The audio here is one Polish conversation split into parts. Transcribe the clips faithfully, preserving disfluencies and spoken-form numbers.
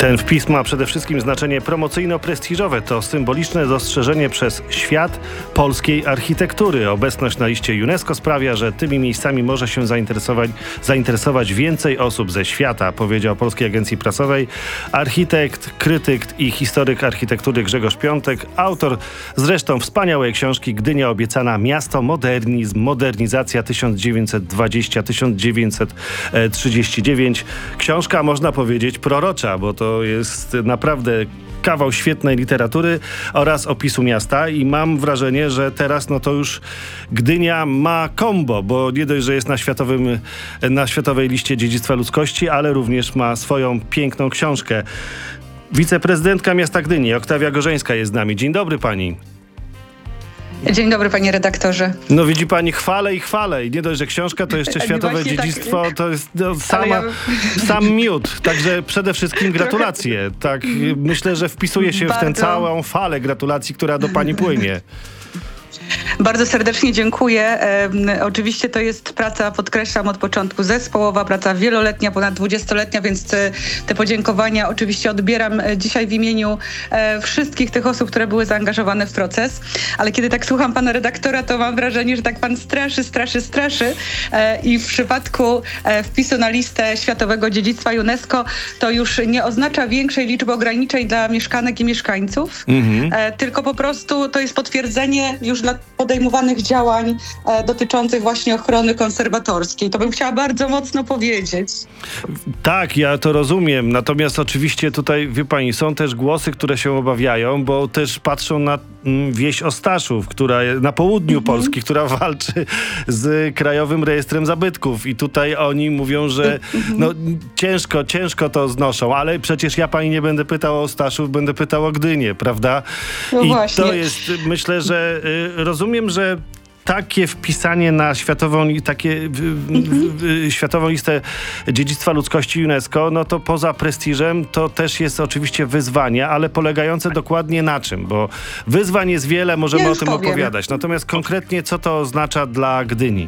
Ten wpis ma przede wszystkim znaczenie promocyjno-prestiżowe. To symboliczne dostrzeżenie przez świat polskiej architektury. Obecność na liście UNESCO sprawia, że tymi miejscami może się zainteresować, zainteresować więcej osób ze świata, powiedział Polskiej Agencji Prasowej architekt, krytyk i historyk architektury Grzegorz Piątek, autor zresztą wspaniałej książki Gdynia obiecana miasto modernizm, modernizacja tysiąc dziewięćset dwadzieścia do tysiąc dziewięćset trzydzieści dziewięć. Książka, można powiedzieć, prorocza, bo to jest naprawdę kawał świetnej literatury oraz opisu miasta i mam wrażenie, że teraz no to już Gdynia ma kombo, bo nie dość, że jest na, światowym, na światowej liście dziedzictwa ludzkości, ale również ma swoją piękną książkę. Wiceprezydentka miasta Gdyni, Oktawia Gorzeńska jest z nami. Dzień dobry pani. Dzień dobry, panie redaktorze. No widzi pani, chwalę i chwalę. I nie dość, że książka to jeszcze światowe dziedzictwo, tak. To jest no, sama, ja... sam miód. Także przede wszystkim gratulacje. Tak, myślę, że wpisuje się Bardzo. w tę całą falę gratulacji, która do pani płynie. Bardzo serdecznie dziękuję. E, oczywiście to jest praca, podkreślam od początku, zespołowa, praca wieloletnia, ponad dwudziestoletnia, więc te, te podziękowania oczywiście odbieram dzisiaj w imieniu e, wszystkich tych osób, które były zaangażowane w proces. Ale kiedy tak słucham pana redaktora, to mam wrażenie, że tak pan straszy, straszy, straszy e, i w przypadku e, wpisu na listę Światowego Dziedzictwa UNESCO to już nie oznacza większej liczby ograniczeń dla mieszkanek i mieszkańców, mhm. e, tylko po prostu to jest potwierdzenie już dla podejmowanych działań e, dotyczących właśnie ochrony konserwatorskiej. To bym chciała bardzo mocno powiedzieć. Tak, ja to rozumiem. Natomiast oczywiście tutaj, wie pani, są też głosy, które się obawiają, bo też patrzą na mm, wieś Ostaszów, która na południu mhm. Polski, która walczy z Krajowym Rejestrem Zabytków. I tutaj oni mówią, że mhm. no, ciężko, ciężko to znoszą, ale przecież ja pani nie będę pytał o Ostaszów, będę pytał o Gdynię, prawda? No I właśnie. to jest, myślę, że y, rozumiem, że takie wpisanie na światową, takie, mm-hmm. światową listę dziedzictwa ludzkości UNESCO, no to poza prestiżem to też jest oczywiście wyzwanie, ale polegające dokładnie na czym? Bo wyzwań jest wiele, możemy ja o tym powiem. opowiadać. Natomiast konkretnie co to oznacza dla Gdyni?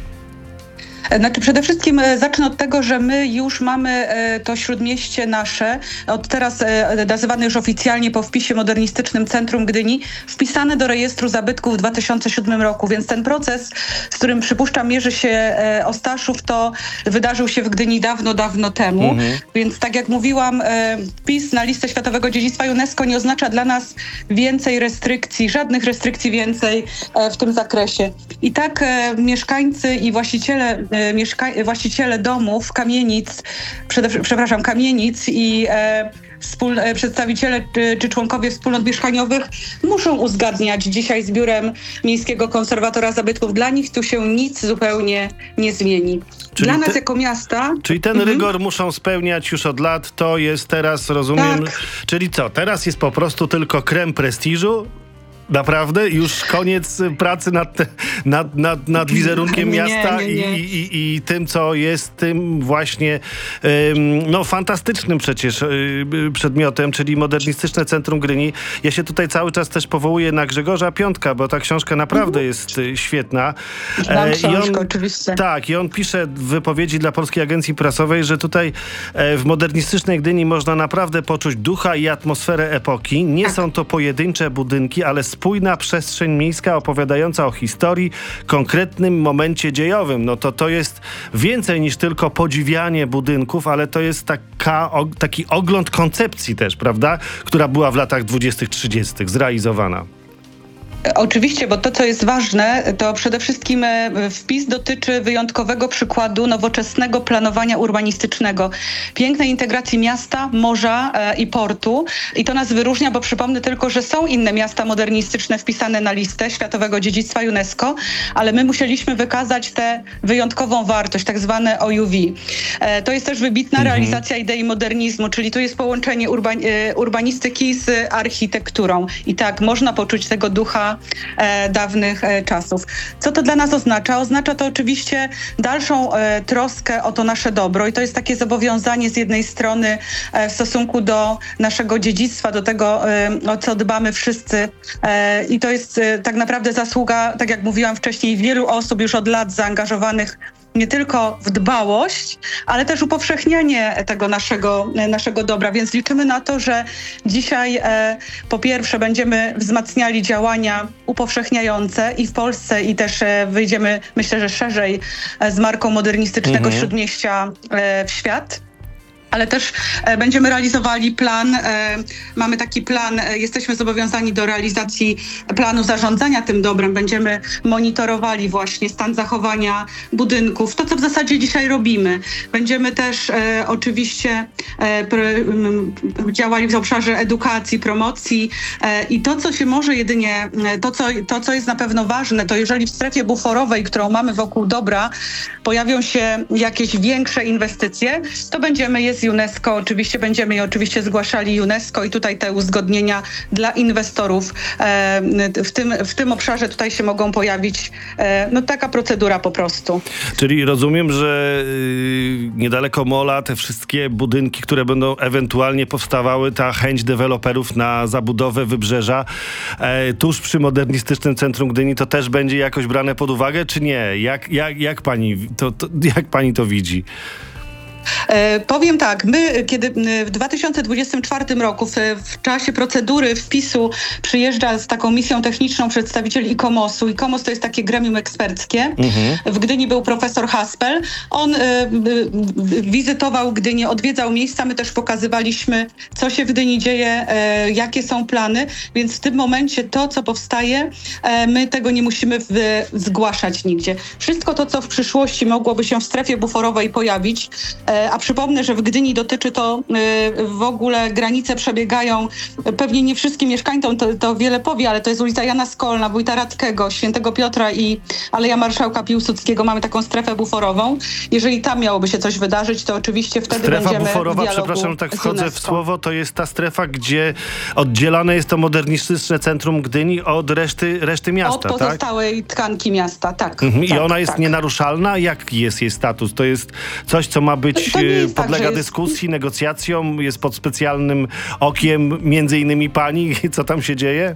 Znaczy przede wszystkim zacznę od tego, że my już mamy to śródmieście nasze, od teraz nazywane już oficjalnie po wpisie modernistycznym Centrum Gdyni, wpisane do rejestru zabytków w dwa tysiące siódmym roku, więc ten proces, z którym przypuszczam mierzy się Ostaszów, to wydarzył się w Gdyni dawno, dawno temu, mhm. więc tak jak mówiłam, wpis na listę Światowego Dziedzictwa UNESCO nie oznacza dla nas więcej restrykcji, żadnych restrykcji więcej w tym zakresie. I tak mieszkańcy i właściciele Mieszka- właściciele domów, kamienic, przede, przepraszam, kamienic i e, wspól- e, przedstawiciele czy, czy członkowie wspólnot mieszkaniowych muszą uzgadniać dzisiaj z Biurem Miejskiego Konserwatora Zabytków. Dla nich tu się nic zupełnie nie zmieni. Czyli Dla nas te, jako miasta... Czyli ten mhm. rygor muszą spełniać już od lat, to jest teraz, rozumiem... Tak. Czyli co, teraz jest po prostu tylko krem prestiżu? Naprawdę? Już koniec pracy nad, nad, nad, nad wizerunkiem nie, miasta nie, nie. I, i, i tym, co jest tym właśnie ym, no, fantastycznym przecież y, przedmiotem, czyli modernistyczne Centrum Gdyni. Ja się tutaj cały czas też powołuję na Grzegorza Piątka, bo ta książka naprawdę mhm. jest y, świetna. Znam książkę, I on, oczywiście. Tak, i on pisze w wypowiedzi dla Polskiej Agencji Prasowej, że tutaj e, w modernistycznej Gdyni można naprawdę poczuć ducha i atmosferę epoki. Nie tak. są to pojedyncze budynki, ale spójna przestrzeń miejska opowiadająca o historii, konkretnym momencie dziejowym. No to to jest więcej niż tylko podziwianie budynków, ale to jest taka, o, taki ogląd koncepcji też, prawda? Która była w latach dwudziestych, trzydziestych zrealizowana. Oczywiście, bo to, co jest ważne, to przede wszystkim wpis dotyczy wyjątkowego przykładu nowoczesnego planowania urbanistycznego. Pięknej integracji miasta, morza e, i portu. I to nas wyróżnia, bo przypomnę tylko, że są inne miasta modernistyczne wpisane na listę Światowego Dziedzictwa UNESCO, ale my musieliśmy wykazać tę wyjątkową wartość, tak zwane O U V. E, to jest też wybitna mhm. realizacja idei modernizmu, czyli tu jest połączenie urban, e, urbanistyki z architekturą. I tak, można poczuć tego ducha E, dawnych e, czasów. Co to dla nas oznacza? Oznacza to oczywiście dalszą e, troskę o to nasze dobro i to jest takie zobowiązanie z jednej strony e, w stosunku do naszego dziedzictwa, do tego, e, o co dbamy wszyscy e, i to jest e, tak naprawdę zasługa, tak jak mówiłam wcześniej, wielu osób już od lat zaangażowanych nie tylko w dbałość, ale też upowszechnianie tego naszego, naszego dobra. Więc liczymy na to, że dzisiaj e, po pierwsze będziemy wzmacniali działania upowszechniające i w Polsce, i też e, wyjdziemy, myślę, że szerzej e, z marką modernistycznego mhm. Śródmieścia e, w świat. Ale też e, będziemy realizowali plan, e, mamy taki plan, e, jesteśmy zobowiązani do realizacji planu zarządzania tym dobrem. Będziemy monitorowali właśnie stan zachowania budynków, to co w zasadzie dzisiaj robimy. Będziemy też e, oczywiście e, pr, m, działali w obszarze edukacji, promocji e, i to, co się może jedynie, to co, to co jest na pewno ważne, to jeżeli w strefie buforowej, którą mamy wokół dobra, pojawią się jakieś większe inwestycje, to będziemy je z UNESCO, oczywiście będziemy je oczywiście zgłaszali UNESCO i tutaj te uzgodnienia dla inwestorów e, w, tym, w tym obszarze tutaj się mogą pojawić, e, no taka procedura po prostu. Czyli rozumiem, że y, niedaleko Mola te wszystkie budynki, które będą ewentualnie powstawały, ta chęć deweloperów na zabudowę wybrzeża e, tuż przy modernistycznym centrum Gdyni, to też będzie jakoś brane pod uwagę, czy nie? Jak, jak, jak, pani, to, to, jak pani to widzi? E, powiem tak, my kiedy w dwa tysiące dwudziestym czwartym roku w, w czasie procedury wpisu przyjeżdża z taką misją techniczną przedstawiciel ICOMOS-u. ICOMOS to jest takie gremium eksperckie. Mhm. W Gdyni był profesor Haspel. On e, e, wizytował Gdynię, odwiedzał miejsca. My też pokazywaliśmy, co się w Gdyni dzieje, e, jakie są plany. Więc w tym momencie to, co powstaje, e, my tego nie musimy w, zgłaszać nigdzie. Wszystko to, co w przyszłości mogłoby się w strefie buforowej pojawić, a przypomnę, że w Gdyni dotyczy to w ogóle, granice przebiegają, pewnie nie wszystkim mieszkańcom to, to wiele powie, ale to jest ulica Jana Skolna, Wójta Radkego, Świętego Piotra i Aleja Marszałka Piłsudskiego. Mamy taką strefę buforową. Jeżeli tam miałoby się coś wydarzyć, to oczywiście wtedy strefa będziemy buforowa, w dialogu przepraszam, tak wchodzę w słowo, to jest ta strefa, gdzie oddzielane jest to modernistyczne centrum Gdyni od reszty, reszty miasta, od pozostałej tak? tkanki miasta, tak. Mhm. tak I ona jest tak. nienaruszalna? Jak jest jej status? To jest coś, co ma być, to, to podlega tak, dyskusji, jest... negocjacjom, jest pod specjalnym okiem między innymi pani? Co tam się dzieje?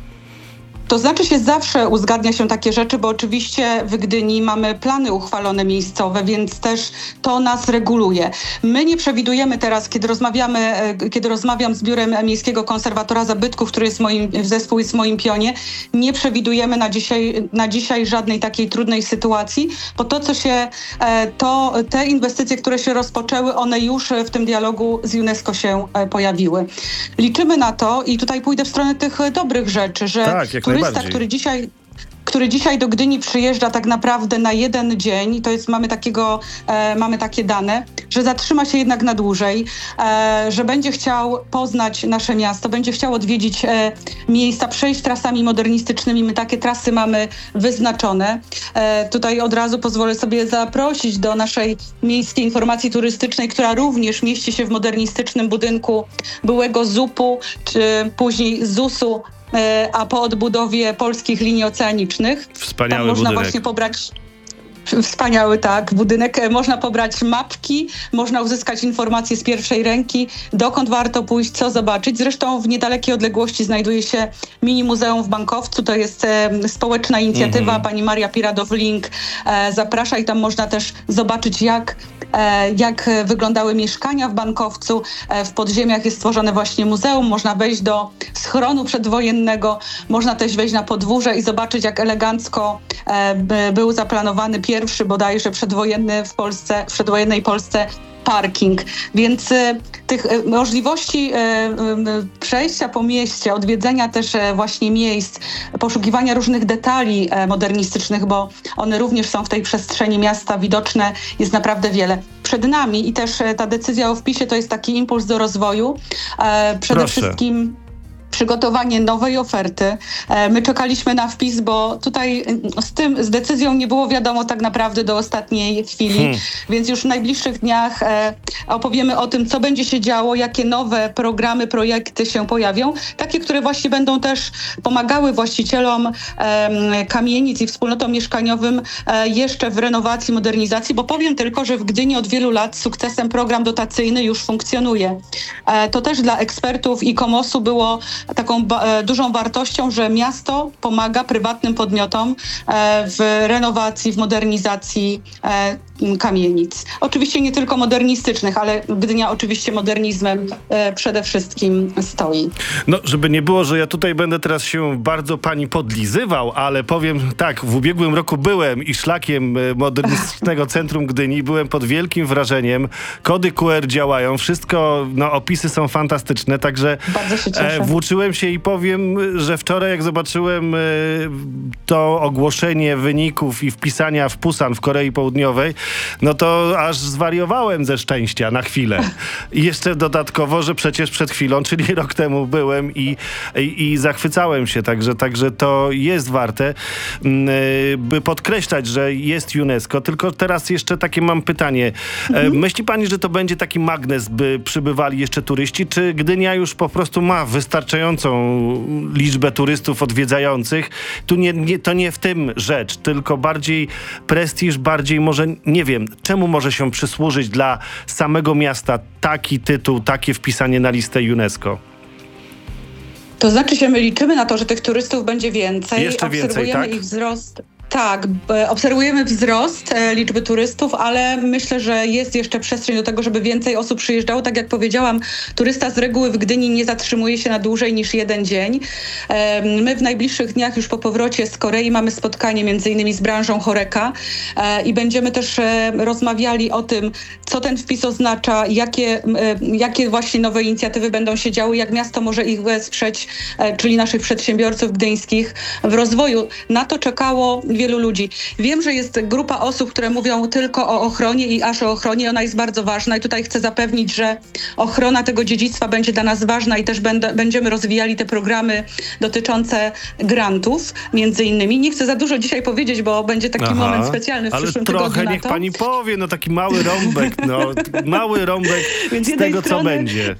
To znaczy się zawsze uzgadnia się takie rzeczy, bo oczywiście w Gdyni mamy plany uchwalone miejscowe, więc też to nas reguluje. My nie przewidujemy teraz, kiedy rozmawiamy, kiedy rozmawiam z Biurem Miejskiego Konserwatora Zabytków, który jest moim, zespół jest w moim pionie, nie przewidujemy na dzisiaj, na dzisiaj żadnej takiej trudnej sytuacji, bo to, co się, to te inwestycje, które się rozpoczęły, one już w tym dialogu z UNESCO się pojawiły. Liczymy na to i tutaj pójdę w stronę tych dobrych rzeczy, że tak, turysta, który dzisiaj, który dzisiaj do Gdyni przyjeżdża tak naprawdę na jeden dzień, to jest, mamy takiego, e, mamy takie dane, że zatrzyma się jednak na dłużej, e, że będzie chciał poznać nasze miasto, będzie chciał odwiedzić e, miejsca, przejść trasami modernistycznymi. My takie trasy mamy wyznaczone. E, tutaj od razu pozwolę sobie zaprosić do naszej Miejskiej Informacji Turystycznej, która również mieści się w modernistycznym budynku byłego zupu, czy później zusu, a po odbudowie polskich linii oceanicznych. Wspaniały tam można budynek. właśnie pobrać Wspaniały, tak, budynek. Można pobrać mapki, można uzyskać informacje z pierwszej ręki, dokąd warto pójść, co zobaczyć. Zresztą w niedalekiej odległości znajduje się mini muzeum w Bankowcu. To jest e, społeczna inicjatywa. Mm-hmm. Pani Maria Piradow-Link e, zaprasza i tam można też zobaczyć, jak, e, jak wyglądały mieszkania w Bankowcu. E, w podziemiach jest stworzone właśnie muzeum. Można wejść do schronu przedwojennego, można też wejść na podwórze i zobaczyć, jak elegancko e, by, był zaplanowany pierwszy bodajże przedwojenny w Polsce, w przedwojennej Polsce parking. Więc y, tych y, możliwości y, y, przejścia po mieście, odwiedzenia też y, właśnie miejsc, poszukiwania różnych detali y, modernistycznych, bo one również są w tej przestrzeni miasta widoczne, jest naprawdę wiele. Przed nami i też y, ta decyzja o wpisie to jest taki impuls do rozwoju. Y, przede Proszę. wszystkim przygotowanie nowej oferty. My czekaliśmy na wpis, bo tutaj z tym, z decyzją nie było wiadomo tak naprawdę do ostatniej chwili, hmm. więc już w najbliższych dniach opowiemy o tym, co będzie się działo, jakie nowe programy, projekty się pojawią. Takie, które właśnie będą też pomagały właścicielom kamienic i wspólnotom mieszkaniowym jeszcze w renowacji, modernizacji, bo powiem tylko, że w Gdyni od wielu lat z sukcesem program dotacyjny już funkcjonuje. To też dla ekspertów ICOMOS-u było taką ba- dużą wartością, że miasto pomaga prywatnym podmiotom e, w renowacji, w modernizacji e, kamienic. Oczywiście nie tylko modernistycznych, ale Gdynia oczywiście modernizmem e, przede wszystkim stoi. No, żeby nie było, że ja tutaj będę teraz się bardzo pani podlizywał, ale powiem tak, w ubiegłym roku byłem i szlakiem Modernistycznego Centrum Gdyni, byłem pod wielkim wrażeniem. Kody Q R działają, wszystko, no opisy są fantastyczne, także bardzo się cieszę. E, włóczyłem się i powiem, że wczoraj jak zobaczyłem e, to ogłoszenie wyników i wpisania w Pusan w Korei Południowej, no to aż zwariowałem ze szczęścia na chwilę. I jeszcze dodatkowo, że przecież przed chwilą, czyli rok temu byłem i, i, i zachwycałem się, także, także to jest warte, by podkreślać, że jest UNESCO. Tylko teraz jeszcze takie mam pytanie. Mhm. Myśli pani, że to będzie taki magnes, by przybywali jeszcze turyści, czy Gdynia już po prostu ma wystarczającą liczbę turystów odwiedzających? Tu nie, nie, to nie w tym rzecz, tylko bardziej prestiż, bardziej może, nie wiem, czemu może się przysłużyć dla samego miasta taki tytuł, takie wpisanie na listę UNESCO? To znaczy się, my liczymy na to, że tych turystów będzie więcej. Jeszcze więcej, Obserwujemy tak? ich wzrost. Tak, obserwujemy wzrost e, liczby turystów, ale myślę, że jest jeszcze przestrzeń do tego, żeby więcej osób przyjeżdżało. Tak jak powiedziałam, turysta z reguły w Gdyni nie zatrzymuje się na dłużej niż jeden dzień. E, my w najbliższych dniach już po powrocie z Korei mamy spotkanie między innymi z branżą Horeca e, i będziemy też e, rozmawiali o tym, co ten wpis oznacza, jakie, e, jakie właśnie nowe inicjatywy będą się działy, jak miasto może ich wesprzeć, e, czyli naszych przedsiębiorców gdyńskich w rozwoju. Na to czekało wielu ludzi. Wiem, że jest grupa osób, które mówią tylko o ochronie i aż o ochronie. Ona jest bardzo ważna i tutaj chcę zapewnić, że ochrona tego dziedzictwa będzie dla nas ważna i też będę, będziemy rozwijali te programy dotyczące grantów, między innymi. Nie chcę za dużo dzisiaj powiedzieć, bo będzie taki Aha, moment specjalny w przyszłym tygodniu. Ale trochę niech pani powie, no taki mały rąbek, no mały rąbek Więc z tego, strony, co będzie.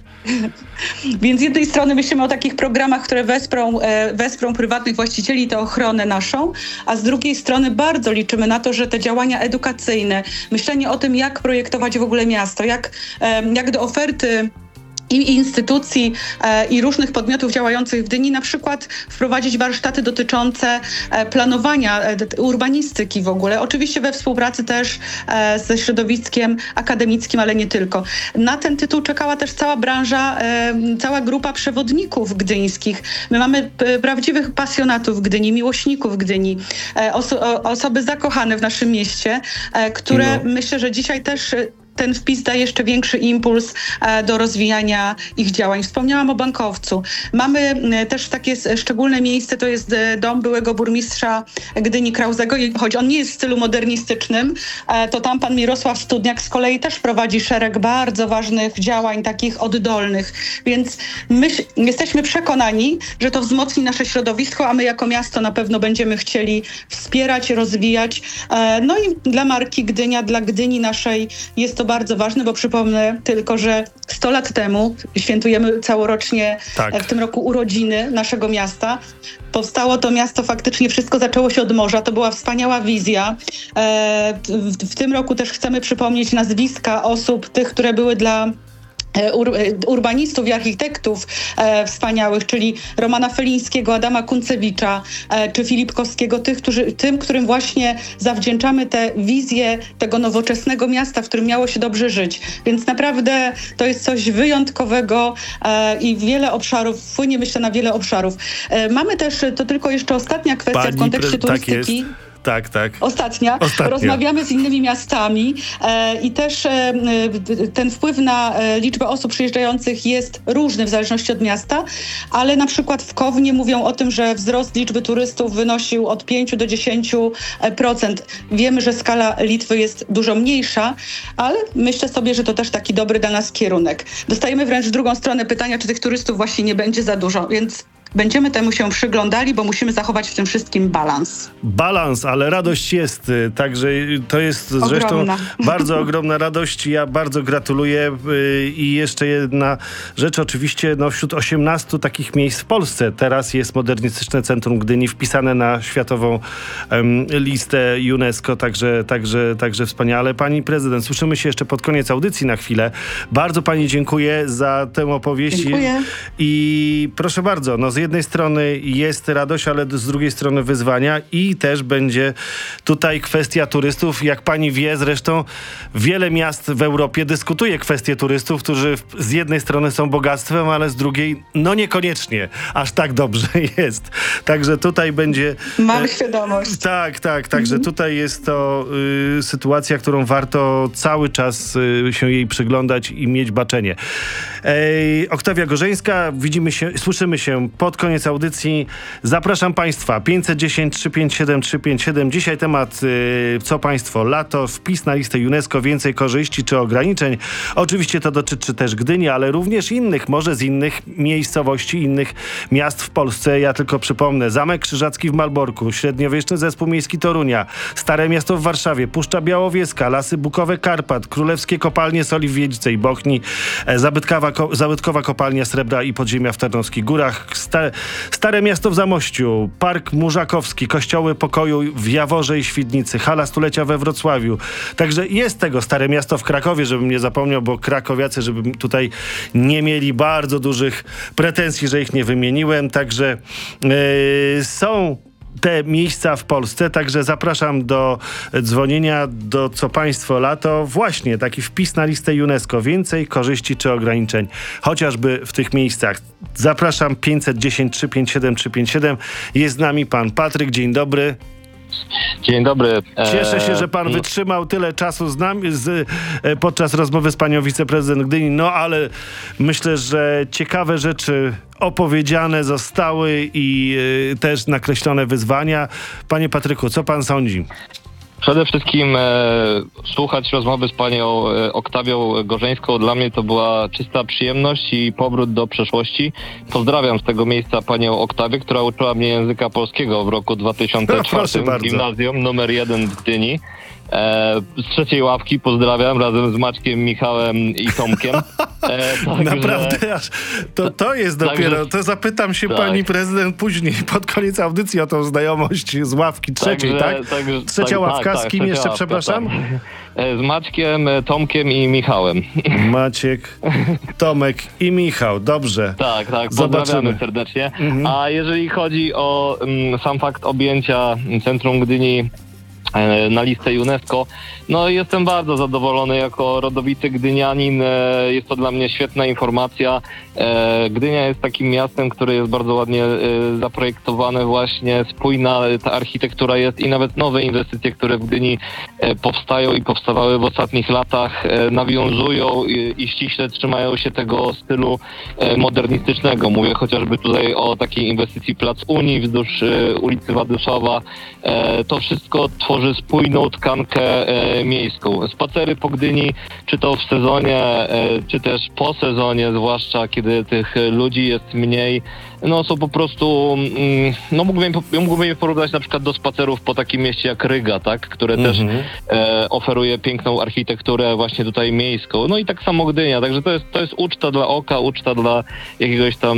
Więc z jednej strony myślimy o takich programach, które wesprą, e, wesprą prywatnych właścicieli, tę ochronę naszą, a z drugiej strony bardzo liczymy na to, że te działania edukacyjne, myślenie o tym, jak projektować w ogóle miasto, jak, e, jak do oferty i instytucji e, i różnych podmiotów działających w Gdyni na przykład wprowadzić warsztaty dotyczące e, planowania e, urbanistyki w ogóle. Oczywiście we współpracy też e, ze środowiskiem akademickim, ale nie tylko. Na ten tytuł czekała też cała branża, e, cała grupa przewodników gdyńskich. My mamy p- prawdziwych pasjonatów Gdyni, miłośników Gdyni, e, oso- osoby zakochane w naszym mieście, e, które no. myślę, że dzisiaj też ten wpis da jeszcze większy impuls e, do rozwijania ich działań. Wspomniałam o bankowcu. Mamy e, też takie szczególne miejsce, to jest e, dom byłego burmistrza Gdyni Krauzego. I choć on nie jest w stylu modernistycznym, e, to tam pan Mirosław Studniak z kolei też prowadzi szereg bardzo ważnych działań, takich oddolnych. Więc my jesteśmy przekonani, że to wzmocni nasze środowisko, a my jako miasto na pewno będziemy chcieli wspierać, rozwijać. E, no i dla marki Gdynia, dla Gdyni naszej jest to bardzo ważne, bo przypomnę tylko, że sto lat temu świętujemy całorocznie tak. w tym roku urodziny naszego miasta. Powstało to miasto, faktycznie wszystko zaczęło się od morza. To była wspaniała wizja. E, w, w tym roku też chcemy przypomnieć nazwiska osób, tych, które były dla Ur, urbanistów i architektów e, wspaniałych, czyli Romana Felińskiego, Adama Kuncewicza e, czy Filipkowskiego, tych, którzy, tym, którym właśnie zawdzięczamy tę wizję tego nowoczesnego miasta, w którym miało się dobrze żyć. Więc naprawdę to jest coś wyjątkowego e, i wiele obszarów, wpłynie myślę na wiele obszarów. E, mamy też, to tylko jeszcze ostatnia kwestia Pani w kontekście pre- turystyki. Tak jest. Tak, tak. Ostatnia. Ostatnia. Rozmawiamy z innymi miastami e, i też e, ten wpływ na e, liczbę osób przyjeżdżających jest różny w zależności od miasta, ale na przykład w Kownie mówią o tym, że wzrost liczby turystów wynosił od pięć do dziesięciu procent. Wiemy, że skala Litwy jest dużo mniejsza, ale myślę sobie, że to też taki dobry dla nas kierunek. Dostajemy wręcz w drugą stronę pytania, czy tych turystów właśnie nie będzie za dużo, więc będziemy temu się przyglądali, bo musimy zachować w tym wszystkim balans. Balans, ale radość jest, także to jest ogromna. Zresztą bardzo ogromna radość. Ja bardzo gratuluję i jeszcze jedna rzecz, oczywiście no, wśród osiemnastu takich miejsc w Polsce teraz jest Modernistyczne Centrum Gdyni wpisane na światową um, listę UNESCO, także, także, także wspaniale. Pani prezydent, słyszymy się jeszcze pod koniec audycji na chwilę. Bardzo pani dziękuję za tę opowieść. Dziękuję. I proszę bardzo, no jednej strony jest radość, ale z drugiej strony wyzwania i też będzie tutaj kwestia turystów. Jak pani wie, zresztą wiele miast w Europie dyskutuje kwestię turystów, którzy z jednej strony są bogactwem, ale z drugiej no niekoniecznie aż tak dobrze jest. Także tutaj będzie... Mam świadomość. Tak, tak. Także mhm. tutaj jest to y, sytuacja, którą warto cały czas y, się jej przyglądać i mieć baczenie. Ej, Oktawia Gorzeńska, widzimy się, słyszymy się pod koniec audycji. Zapraszam Państwa, pięćset dziesięć, trzysta pięćdziesiąt siedem, trzysta pięćdziesiąt siedem. Dzisiaj temat y, co Państwo, lato, wpis na listę UNESCO, więcej korzyści czy ograniczeń. Oczywiście to dotyczy też Gdyni, ale również innych, może z innych miejscowości, innych miast w Polsce. Ja tylko przypomnę, Zamek Krzyżacki w Malborku, Średniowieczny Zespół Miejski Torunia, Stare Miasto w Warszawie, Puszcza Białowieska, Lasy Bukowe Karpat, Królewskie Kopalnie Soli w Wiedźce i Bochni, e, zabytkowa, ko, zabytkowa Kopalnia Srebra i Podziemia w Tarnowskich Górach, Stare, Stare Miasto w Zamościu, Park Murzakowski, Kościoły Pokoju w Jaworze i Świdnicy, Hala Stulecia we Wrocławiu. Także jest tego Stare Miasto w Krakowie, żebym nie zapomniał, bo krakowiacy, żeby tutaj nie mieli bardzo dużych pretensji, że ich nie wymieniłem. Także yy, są te miejsca w Polsce, także zapraszam do dzwonienia do Co Państwo Lato. Właśnie taki wpis na listę UNESCO. Więcej korzyści czy ograniczeń, chociażby w tych miejscach. Zapraszam pięćset dziesięć, trzysta pięćdziesiąt siedem, trzysta pięćdziesiąt siedem. Jest z nami pan Patryk. Dzień dobry. Dzień dobry. Cieszę się, że pan wytrzymał tyle czasu z nami z, podczas rozmowy z panią wiceprezydent Gdyni, no ale myślę, że ciekawe rzeczy opowiedziane zostały i y, też nakreślone wyzwania. Panie Patryku, co pan sądzi? Przede wszystkim e, słuchać rozmowy z panią e, Oktawią Gorzeńską dla mnie to była czysta przyjemność i powrót do przeszłości. Pozdrawiam z tego miejsca panią Oktawię, która uczyła mnie języka polskiego w roku dwa tysiące czwartym w gimnazjum numer jeden w Gdyni. E, z trzeciej ławki pozdrawiam razem z Maćkiem, Michałem i Tomkiem. E, także, Naprawdę, aż to, to jest dopiero, także, to zapytam się tak. pani prezydent później, pod koniec audycji o tą znajomość z ławki trzeciej, także, tak? Także, Trzecia tak, ławka, tak, z kim tak, jeszcze, ławka, przepraszam? Tak. Z Maćkiem, Tomkiem i Michałem. Maciek, Tomek i Michał, dobrze. Tak, tak, pozdrawiamy Zobaczymy. serdecznie. Mhm. A jeżeli chodzi o um, sam fakt objęcia Centrum Gdyni na listę UNESCO. No jestem bardzo zadowolony jako rodowity gdynianin. Jest to dla mnie świetna informacja. Gdynia jest takim miastem, które jest bardzo ładnie zaprojektowane, właśnie spójna ta architektura jest i nawet nowe inwestycje, które w Gdyni powstają i powstawały w ostatnich latach, nawiązują i ściśle trzymają się tego stylu modernistycznego. Mówię chociażby tutaj o takiej inwestycji Plac Unii wzdłuż ulicy Wadyszowa. To wszystko tworzy spójną tkankę e, miejską. Spacery po Gdyni, czy to w sezonie, e, czy też po sezonie, zwłaszcza kiedy tych ludzi jest mniej, no są po prostu, mm, no mógłbym, mógłbym je porównać na przykład do spacerów po takim mieście jak Ryga, tak, które mm-hmm. też e, oferuje piękną architekturę właśnie tutaj miejską. No i tak samo Gdynia, także to jest, to jest uczta dla oka, uczta dla jakiegoś tam,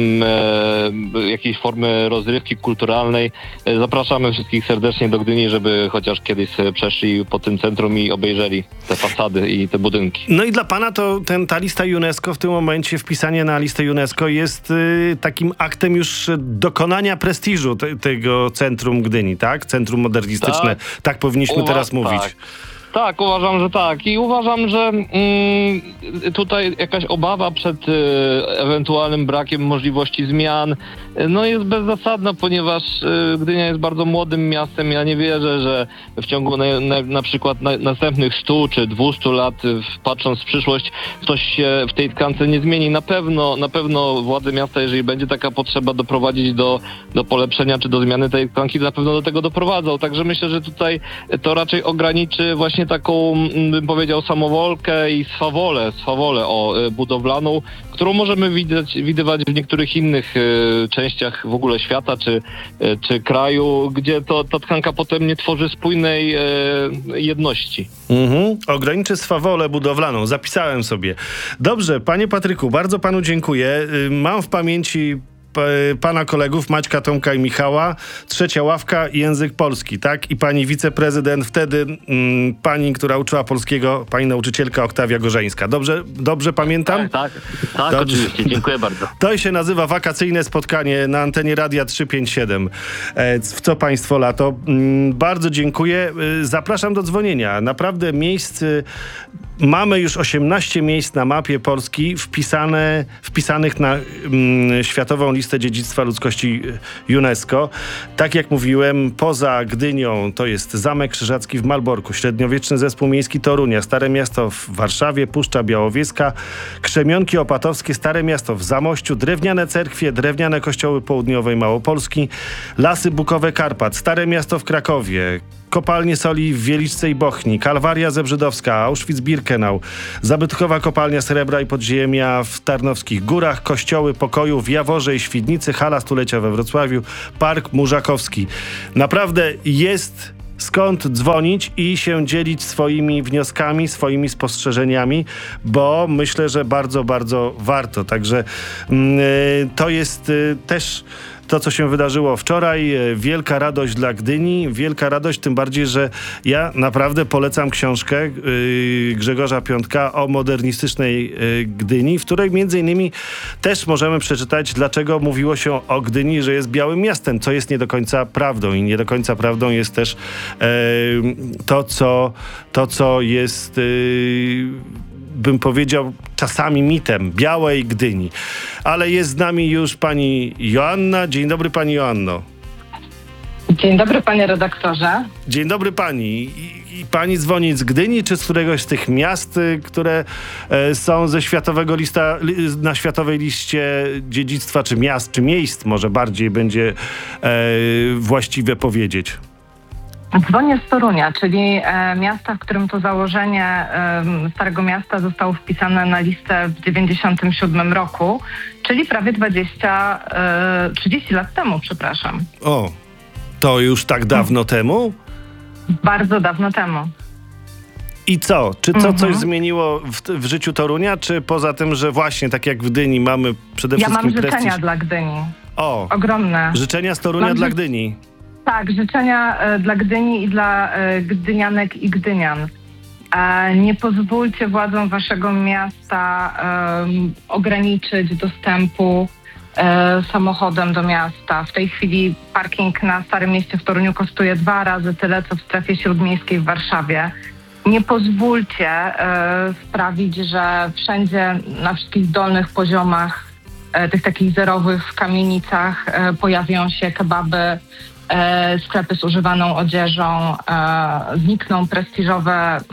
e, jakiejś formy rozrywki kulturalnej. E, zapraszamy wszystkich serdecznie do Gdyni, żeby chociaż kiedyś przeszli po tym centrum i obejrzeli te fasady i te budynki. No i dla pana to ten, ta lista UNESCO w tym momencie, wpisanie na listę UNESCO jest y, takim aktem już dokonania prestiżu te, tego centrum Gdyni, tak? Centrum modernistyczne. Tak, tak powinniśmy Uwa- teraz mówić. Tak. Tak, uważam, że tak. I uważam, że mm, tutaj jakaś obawa przed y, ewentualnym brakiem możliwości zmian y, no jest bezzasadna, ponieważ y, Gdynia jest bardzo młodym miastem. Ja nie wierzę, że w ciągu na, na, na przykład na, następnych stu czy dwustu lat, y, patrząc w przyszłość, coś się w tej tkance nie zmieni. Na pewno, na pewno władze miasta, jeżeli będzie taka potrzeba doprowadzić do, do polepszenia czy do zmiany tej tkanki, na pewno do tego doprowadzą. Także myślę, że tutaj to raczej ograniczy właśnie taką, bym powiedział, samowolkę i swawolę, swawolę o budowlaną, którą możemy widać, widywać w niektórych innych y, częściach w ogóle świata czy, y, czy kraju, gdzie to, ta tkanka potem nie tworzy spójnej y, jedności. Mhm. Ograniczy swawolę budowlaną. Zapisałem sobie. Dobrze, panie Patryku, bardzo panu dziękuję. Y, mam w pamięci p- pana kolegów Maćka, Tomka i Michała, trzecia ławka, język polski, tak? I pani wiceprezydent wtedy, mm, pani, która uczyła polskiego, pani nauczycielka Oktawia Gorzeńska. Dobrze, dobrze pamiętam? Tak, tak, tak Dobrze. oczywiście. Dziękuję bardzo. To się nazywa wakacyjne spotkanie na antenie Radia trzysta pięćdziesiąt siedem. E, w co państwo lato? Mm, bardzo dziękuję. E, zapraszam do dzwonienia. Naprawdę miejsc... e, Mamy już osiemnaście miejsc na mapie Polski wpisane, wpisanych na mm, Światową Listę Dziedzictwa Ludzkości UNESCO. Tak jak mówiłem, poza Gdynią to jest Zamek Krzyżacki w Malborku, Średniowieczny Zespół Miejski Torunia, Stare Miasto w Warszawie, Puszcza Białowieska, Krzemionki Opatowskie, Stare Miasto w Zamościu, drewniane cerkwie, drewniane kościoły południowej Małopolski, Lasy Bukowe Karpat, Stare Miasto w Krakowie, Kopalnie Soli w Wieliczce i Bochni, Kalwaria Zebrzydowska, Auschwitz-Birkenau, zabytkowa kopalnia srebra i podziemia w Tarnowskich Górach, kościoły pokoju w Jaworze i Świdnicy, hala stulecia we Wrocławiu, Park Murzakowski. Naprawdę jest skąd dzwonić i się dzielić swoimi wnioskami, swoimi spostrzeżeniami, bo myślę, że bardzo, bardzo warto. Także yy, to jest yy, też to, co się wydarzyło wczoraj. Wielka radość dla Gdyni, wielka radość, tym bardziej, że ja naprawdę polecam książkę yy, Grzegorza Piątka o modernistycznej yy, Gdyni, w której między innymi też możemy przeczytać, dlaczego mówiło się o Gdyni, że jest białym miastem, co jest nie do końca prawdą. I nie do końca prawdą jest też yy, to, co, to, co jest... Yy, bym powiedział, czasami mitem białej Gdyni. Ale jest z nami już pani Joanna. Dzień dobry, pani Joanno. Dzień dobry, panie redaktorze. Dzień dobry pani. I, i pani dzwoni z Gdyni, czy z któregoś z tych miast, y, które e, są ze światowego lista, li, na światowej liście dziedzictwa, czy miast, czy miejsc, może bardziej będzie e, właściwe powiedzieć? Dzwonię z Torunia, czyli e, miasta, w którym to założenie e, Starego Miasta zostało wpisane na listę w dziewięćdziesiątym siódmym roku, czyli prawie dwadzieścia, e, trzydzieści lat temu, przepraszam. O, to już tak dawno hmm. temu? Bardzo dawno temu. I co? Czy co Mhm. coś zmieniło w, w życiu Torunia, czy poza tym, że właśnie tak jak w Gdyni mamy przede Ja wszystkim mam życzenia prestiż... dla Gdyni. O, Ogromne. życzenia z Torunia Mam dla ży- Gdyni. Tak, życzenia e, dla Gdyni i dla e, gdynianek i gdynian. E, nie pozwólcie władzom waszego miasta e, ograniczyć dostępu e, samochodem do miasta. W tej chwili parking na Starym Mieście w Toruniu kosztuje dwa razy tyle, co w strefie śródmiejskiej w Warszawie. Nie pozwólcie e, sprawić, że wszędzie na wszystkich dolnych poziomach, e, tych takich zerowych w kamienicach e, pojawią się kebaby, E, sklepy z używaną odzieżą, e, znikną prestiżowe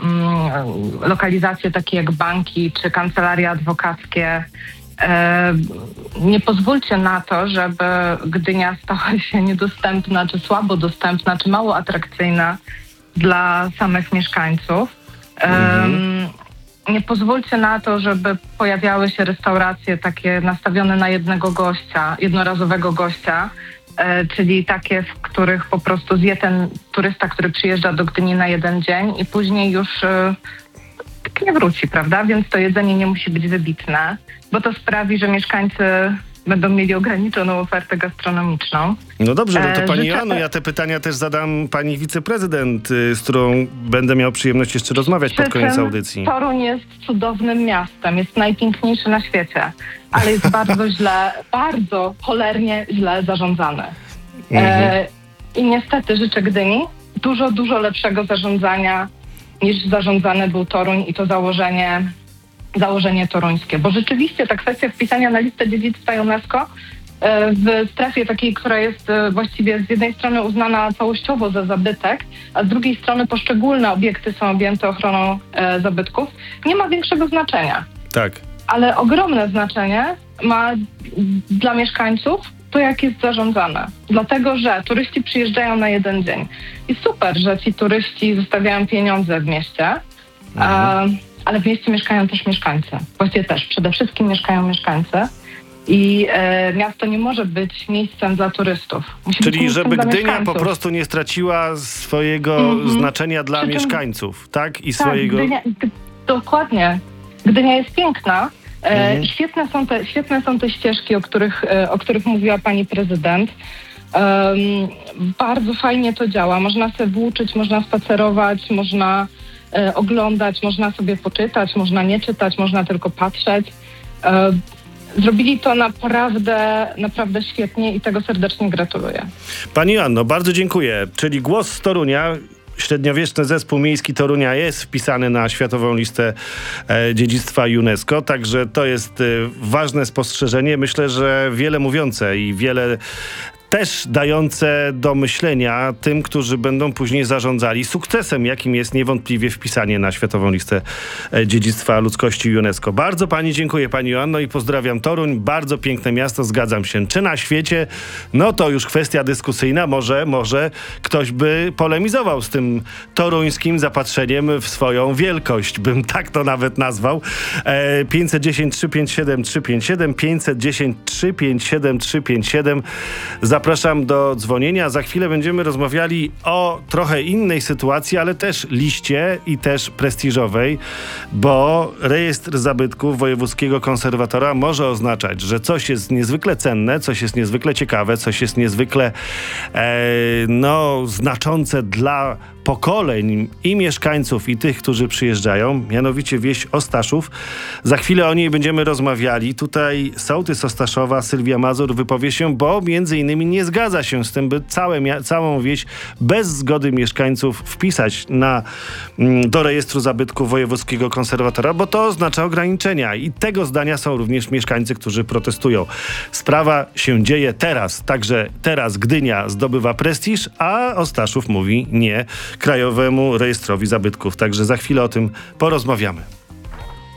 mm, lokalizacje takie jak banki czy kancelarie adwokackie. E, nie pozwólcie na to, żeby Gdynia stała się niedostępna, czy słabo dostępna, czy mało atrakcyjna dla samych mieszkańców. E, Mhm. Nie pozwólcie na to, żeby pojawiały się restauracje takie nastawione na jednego gościa, jednorazowego gościa, E, czyli takie, w których po prostu zje ten turysta, który przyjeżdża do Gdyni na jeden dzień i później już e, tak nie wróci, prawda? Więc to jedzenie nie musi być wybitne, bo to sprawi, że mieszkańcy będą mieli ograniczoną ofertę gastronomiczną. No dobrze, no to E, pani życzę- Joanno, ja te pytania też zadam pani wiceprezydent, y, z którą będę miał przyjemność jeszcze rozmawiać pod Przy koniec czym audycji. Toruń jest cudownym miastem, jest najpiękniejszy na świecie, ale jest bardzo źle, bardzo cholernie źle zarządzany. Mhm. E, I niestety życzę Gdyni dużo, dużo lepszego zarządzania niż zarządzany był Toruń i to założenie, założenie toruńskie. Bo rzeczywiście ta kwestia wpisania na listę dziedzictwa UNESCO e, w strefie takiej, która jest e, właściwie z jednej strony uznana całościowo za zabytek, a z drugiej strony poszczególne obiekty są objęte ochroną e, zabytków, nie ma większego znaczenia. Tak. Ale ogromne znaczenie ma dla mieszkańców to, jak jest zarządzane. Dlatego, że turyści przyjeżdżają na jeden dzień. I super, że ci turyści zostawiają pieniądze w mieście, Mhm. e, ale w mieście mieszkają też mieszkańcy. Właściwie też, przede wszystkim mieszkają mieszkańcy. I e, miasto nie może być miejscem dla turystów. Musi być Czyli miejscem żeby dla Gdynia po mieszkańców. prostu nie straciła swojego Mhm. znaczenia dla Przy czym- mieszkańców, tak? I Tak, swojego... Gdynia, d- dokładnie. Gdynia jest piękna, Mhm. Świetne są te, świetne są te ścieżki, o których, o których mówiła pani prezydent. Um, bardzo fajnie to działa. Można sobie włóczyć, można spacerować, można e, oglądać, można sobie poczytać, można nie czytać, można tylko patrzeć. E, zrobili to naprawdę, naprawdę świetnie i tego serdecznie gratuluję. Pani Joanno, bardzo dziękuję. Czyli Głos z Torunia. Średniowieczny Zespół Miejski Torunia jest wpisany na Światową Listę e, Dziedzictwa UNESCO, także to jest e, ważne spostrzeżenie. Myślę, że wiele mówiące i wiele też dające do myślenia tym, którzy będą później zarządzali sukcesem, jakim jest niewątpliwie wpisanie na Światową Listę Dziedzictwa Ludzkości UNESCO. Bardzo pani dziękuję, pani Joanno, i pozdrawiam Toruń. Bardzo piękne miasto, zgadzam się. Czy na świecie? No to już kwestia dyskusyjna. Może, może ktoś by polemizował z tym toruńskim zapatrzeniem w swoją wielkość. Bym tak to nawet nazwał. E, pięćset dziesięć, trzysta pięćdziesiąt siedem, trzysta pięćdziesiąt siedem, pięćset dziesięć, trzysta pięćdziesiąt siedem, trzysta pięćdziesiąt siedem. Zapraszam do dzwonienia. Za chwilę będziemy rozmawiali o trochę innej sytuacji, ale też liście i też prestiżowej, bo rejestr zabytków Wojewódzkiego Konserwatora może oznaczać, że coś jest niezwykle cenne, coś jest niezwykle ciekawe, coś jest niezwykle e, no, znaczące dla pokoleń i mieszkańców, i tych, którzy przyjeżdżają, mianowicie wieś Ostaszów. Za chwilę o niej będziemy rozmawiali. Tutaj sołtys Ostaszowa, Sylwia Mazur, wypowie się, bo między innymi nie zgadza się z tym, by całe, całą wieś bez zgody mieszkańców wpisać na, do rejestru zabytków Wojewódzkiego Konserwatora, bo to oznacza ograniczenia i tego zdania są również mieszkańcy, którzy protestują. Sprawa się dzieje teraz, także teraz Gdynia zdobywa prestiż, a Ostaszów mówi nie Krajowemu Rejestrowi Zabytków. Także za chwilę o tym porozmawiamy.